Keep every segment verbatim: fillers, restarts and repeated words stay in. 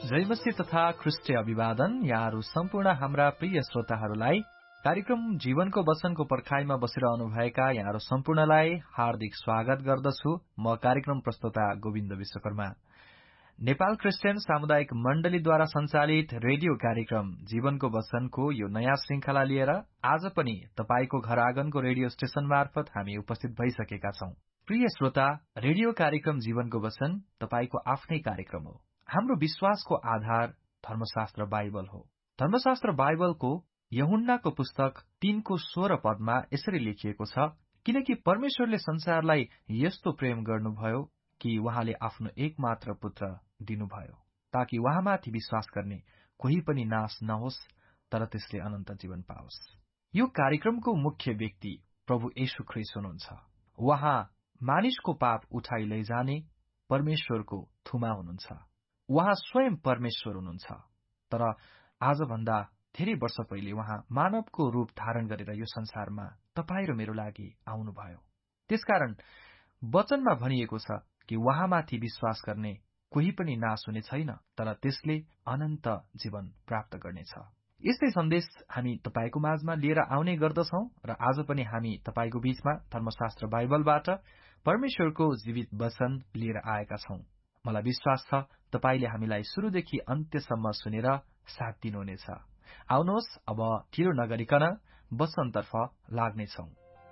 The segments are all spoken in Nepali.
जयमसी तथा ख्रिस्टे अभिवादन। यहाँहरू सम्पूर्ण हाम्रा प्रिय श्रोताहरूलाई कार्यक्रम जीवनको वचनको पर्खाइमा बसिरहनुभएका यहाँहरू सम्पूर्णलाई हार्दिक स्वागत गर्दछु। म कार्यक्रम प्रस्तोता गोविन्द विश्वकर्मा। नेपाल क्रिस्चियन सामुदायिक मण्डलीद्वारा सञ्चालित रेडियो कार्यक्रम जीवनको वचनको यो नयाँ श्रृंखला लिएर आज पनि तपाईको घर आँगनको रेडियो स्टेशन मार्फत हामी उपस्थित भइसकेका छौं। प्रिय श्रोता, रेडियो कार्यक्रम जीवनको वचन तपाईको आफ्नै कार्यक्रम हो। हाम्रो विश्वासको आधार धर्मशास्त्र बाइबल हो। धर्मशास्त्र बाइबलको यूहन्नाको पुस्तक तीनको सोह्र पदमा यसरी लेखिएको छ, किनकि परमेश्वरले संसारलाई यस्तो प्रेम गर्नुभयो कि उहाँले आफ्नो एकमात्र पुत्र दिनुभयो, ताकि उहाँमाथि विश्वास गर्ने कोही पनि नाश नहोस्, तर त्यसले अनन्त जीवन पाओस्। यो कार्यक्रमको मुख्य व्यक्ति प्रभु येशू ख्रीष्ट हुनुहुन्छ। उहाँ मानिसको पाप उठाइ लैजाने परमेश्वरको थुमा हुनुहुन्छ। उहाँ स्वयं परमेश्वर हुनुहुन्छ, तर आजभन्दा धेरै वर्ष पहिले उहाँ मानवको रूप धारण गरेर यो संसारमा तपाईँ र मेरो लागि आउनुभयो। त्यसकारण वचनमा भनिएको छ कि उहाँमाथि विश्वास गर्ने कोही पनि नाश हुने छैन, तर त्यसले अनन्त जीवन प्राप्त गर्नेछ। यस्तै सन्देश हामी तपाईको माझमा लिएर आउने गर्दछौं र आज पनि हामी तपाईको बीचमा धर्मशास्त्र बाइबलबाट परमेश्वरको जीवित वचन लिएर आएका छौं। मलाई विश्वास छ तपाईले हामीलाई शुरूदेखि अन्त्यसम्म सुनेर साथ दिनुहुनेछ। आउनुहोस्, अब ढिलो नगरिकन वचनतर्फ लाग्नेछौं।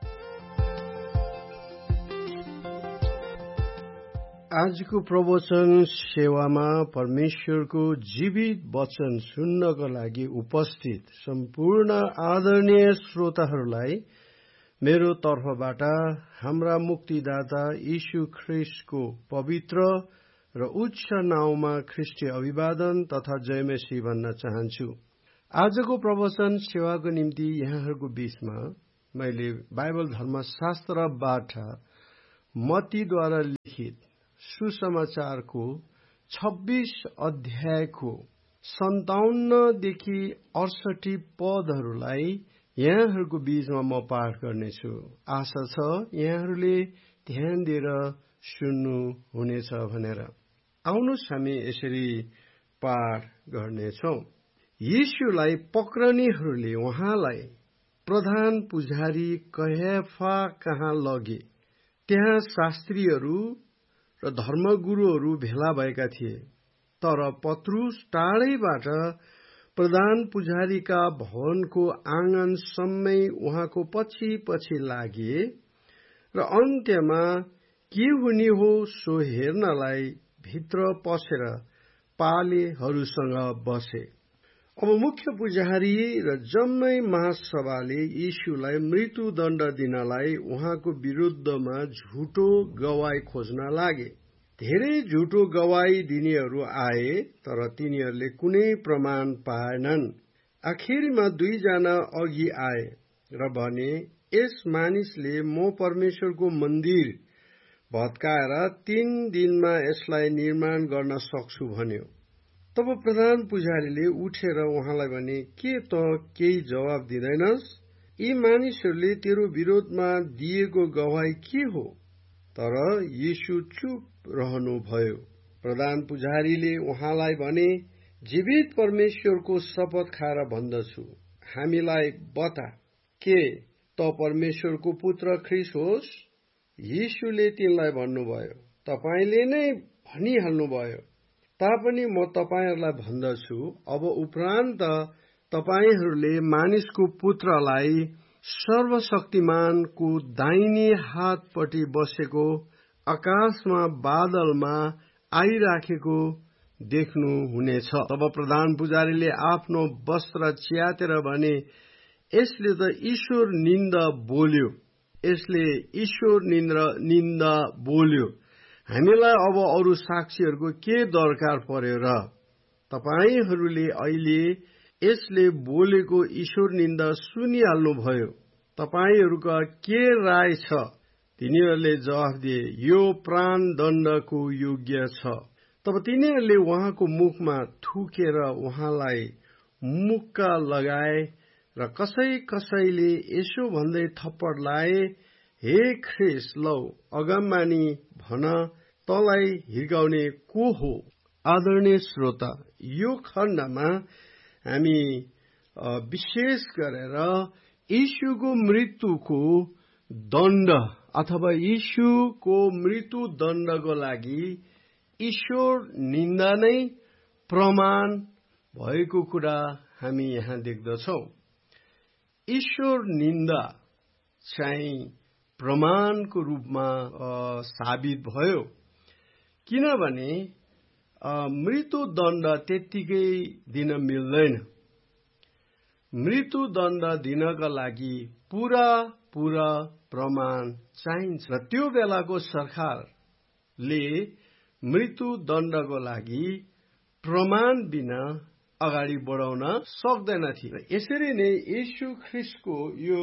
आजको प्रवचन सेवामा परमेश्वरको जीवित वचन सुन्नको लागि उपस्थित सम्पूर्ण आदरणीय श्रोताहरूलाई मेरो तर्फबाट हाम्रा मुक्तिदाता यीशु ख्रीष्टको पवित्र र उच्च नाउँमा ख्रिस्टे अभिवादन तथा जयमसी भन्न चाहन्छु। आजको प्रवचन सेवाको निम्ति यहाँहरूको बीचमा मैले बाइबल धर्मशास्त्रबाट मत्तीद्वारा लिखित सुसमाचारको छब्बीस अध्यायको सन्ताउन्नदेखि अडसठी पदहरूलाई यहाँहरूको बीचमा म पाठ गर्नेछु। आशा छ यहाँहरूले ध्यान दिएर सुन्नु हुनेछ भनेर। आउनुहोस् हामी यसरी पाठ गर्नेछौं। यीशुलाई पक्रनेहरूले उहाँलाई प्रधान पुजारी कयाफा कहाँ लगे। त्यहाँ शास्त्रीहरू र धर्मगुरुहरू भेला भएका थिए, तर पत्रुस टाढैबाट प्रधान पुजारीका भवनको आँगनसम्मै उहाँको पछि पछि लागे र अन्त्यमा के हुने हो सो हेर्नलाई भित्र पसेर पालेहरूसँग बसे। अब मुख्य पुजारी र जम्मै महासभाले यीशुलाई मृत्युदण्ड दिनलाई उहाँको विरुद्धमा झुटो गवाई खोज्न लागे। धेरै झुटो गवाई दिनेहरू आए, तर तिनीहरूले कुनै प्रमाण पाएनन्। आखिरमा दुईजना अघि आए र भने, यस मानिसले म परमेश्वरको मन्दिर भत्काएर तीन दिनमा यसलाई निर्माण गर्न सक्छु भन्यो। तब प्रधान पुजारीले उठेर उहाँलाई भने, के त केही जवाब दिँदैनस्? यी मानिसहरूले तेरो विरोधमा दिएको गवाई के हो? तर यीशु चुप रहनुभयो। प्रधान पुजारीले उहाँलाई भने, जीवित परमेश्वरको शपथ खाएर भन्दछु, हामीलाई बता, के त परमेश्वरको पुत्र ख्रीष्ट होस्? यीशुले तिनलाई भन्नुभयो, तपाईले नै भनिहाल्नुभयो। तापनि म तपाईहरूलाई भन्दछु, अब उपरान्त तपाईहरूले मानिसको पुत्रलाई सर्वशक्तिमानको दाहिने हातपट्टि बसेको आकाशमा बादलमा आइराखेको देख्नुहुनेछ। तब प्रधान पुजारीले आफ्नो वस्त्र च्यातेर भने, यसले त ईश्वर निन्दा बोल्यो यसले ईश्वर निन्द्र निन्दा बोल्यो। हामीलाई अब अरू साक्षीहरूको के दरकार पर्यो र? तपाईहरूले अहिले यसले बोलेको ईश्वर निन्दा सुनिहाल्नुभयो। तपाईहरूका के राय छ? तिनीहरूले जवाफ दिए, यो प्राण दण्डको योग्य छ। तब तिनीहरूले उहाँको मुखमा थुकेर उहाँलाई मुक्का लगाए र कसै कसैले यसो भन्दै थप्पड लाए, हे ख्रीष्ट, लौ अगमबानी भन, तँलाई हिर्काउने को हो? आदरणीय श्रोता, यो खण्डमा हामी विशेष गरेर यीशुको मृत्युको दण्ड अथवा यीशुको मृत्यु दण्डको लागि ईश्वर निन्दा नै प्रमाण भएको कुरा हामी यहाँ देख्दछौँ। ईश्वर निन्दा चाहिँ प्रमाणको रूपमा साबित भयो, किनभने मृत्यु दण्ड त्यत्तिकै दिन मिल्दैन। मृत्यु दण्ड दिनका लागि पूरा पूरा प्रमाण चाहिन्छ र त्यो बेलाको सरकारले मृत्यु दण्डको लागि प्रमाण बिना अगाडि बढाउन सक्दैनथे। यसरी नै येशू ख्रीष्टको यो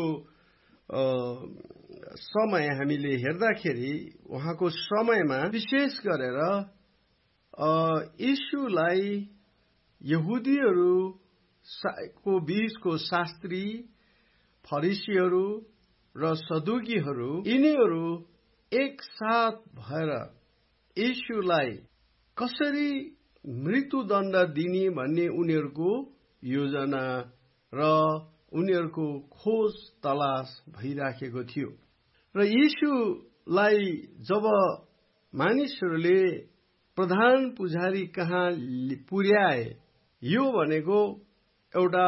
समय हामीले हेर्दाखेरि उहाँको समयमा विशेष गरेर येशूलाई यहुदीहरूको बीचको शास्त्री, फरिसीहरू र सदुकीहरू यिनीहरू एक साथ भएर येशूलाई कसरी मृत्युदण्ड दिने भन्ने उनीहरूको योजना र उनीहरूको खोज तलास भइराखेको थियो। र येशूलाई जब मानिसहरूले प्रधान पुजारी कहाँ पुर्याए, यो भनेको एउटा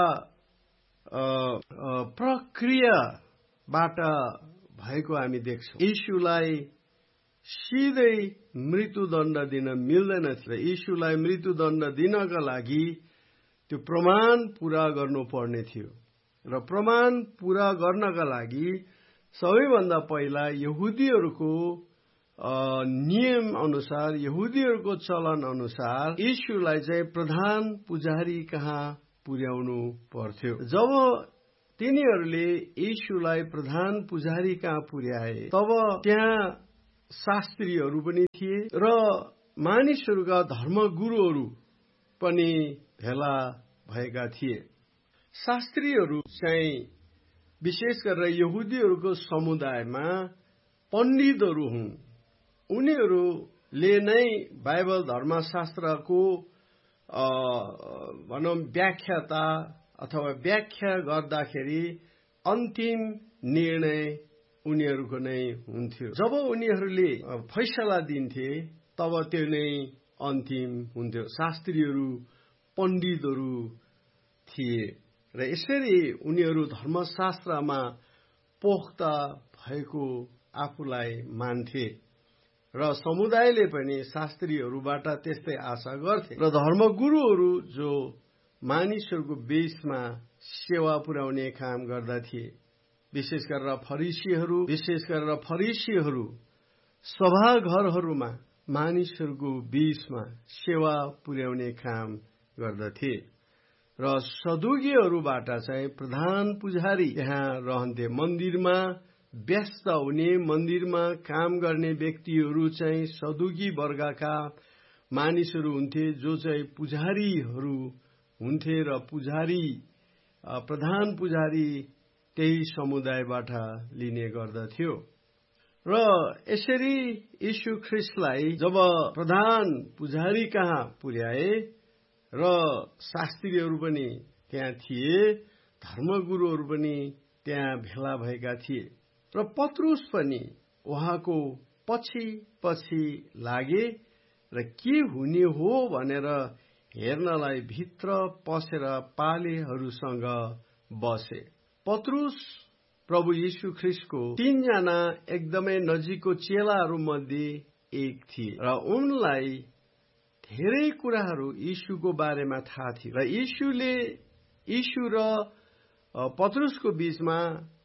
प्रक्रियाबाट भएको हामी देख्छौँ। येशूलाई सिधै मृत्युदण्ड दिन मिल्दैन थियो। येशूलाई मृत्युदण्ड दिनका लागि त्यो प्रमाण पूरा गर्नुपर्ने थियो र प्रमाण पूरा गर्नका लागि सबैभन्दा पहिला यहुदीहरूको नियम अनुसार, यहुदीहरूको चलन अनुसार येशूलाई चाहिँ प्रधान पुजारी कहाँ पुर्याउनु पर्थ्यो। जब तिनीहरूले येशूलाई प्रधान पुजारी कहाँ पुर्याए, तब त्यहाँ शास्त्रीहरू पनि थिए र मानिसहरूका धर्मगुरुहरू पनि भेला भएका थिए। शास्त्रीहरू चाहिँ विशेष गरेर यहुदीहरूको समुदायमा पण्डितहरू हुन्। उनीहरूले नै बाइबल धर्मशास्त्रको भनौँ व्याख्याता अथवा व्याख्या गर्दाखेरि अन्तिम निर्णय उनीहरूको नै हुन्थ्यो। जब उनीहरूले फैसला दिन्थे तब त्यो नै अन्तिम हुन्थ्यो। शास्त्रीहरू पण्डितहरू थिए र यसरी उनीहरू धर्मशास्त्रमा पोख्ता भएको आफूलाई मान्थे र समुदायले पनि शास्त्रीहरूबाट त्यस्तै आशा गर्थे। र धर्मगुरुहरू जो मानिसहरूको बीचमा सेवा पुर्याउने काम गर्दथे, विशेष गरेर फरिसीहरू विशेष गरेर फरिसीहरू सभाघरहरूमा मानिसहरूको बीचमा सेवा पुर्याउने काम गर्दथे र सदुकीहरूबाट चाहिँ प्रधान पुजारी यहाँ रहन्थे। मन्दिरमा व्यस्त हुने, मन्दिरमा काम गर्ने व्यक्तिहरू चाहिँ सदुकी वर्गका मानिसहरू हुन्थे, जो चाहिँ पुजारीहरू हुन्थे र पुजारी प्रधान पुजारी त्यही समुदायबाट लिने गर्दथ्यो। र यसरी यीशु ख्रीष्टलाई जब प्रधान पुजारी कहाँ पुर्याए र शास्त्रीहरू पनि त्यहाँ थिए, धर्मगुरुहरू पनि त्यहाँ भेला भएका थिए र पत्रुस पनि उहाँको पछि पछि लागे र के हुने हो भनेर हेर्नलाई भित्र पसेर पालेहरूसँग बसे। पत्रुस प्रभु यीशु ख्रीष्टको तीनजना एकदमै नजिकको चेलाहरू मध्ये एक थिए र उनलाई धेरै कुराहरू यीशुको बारेमा थाहा थियो र यीशुले यीशु र पत्रुसको बीचमा